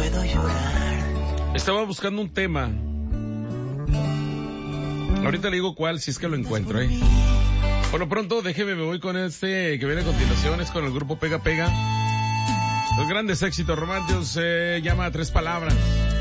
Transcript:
puedo llorar. Estaba buscando un tema. Ahorita le digo cuál, si es que lo encuentro, Por lo pronto, me voy con este que viene a continuación, es con el grupo Pega Pega. Los grandes éxitos románticos se llama Tres Palabras.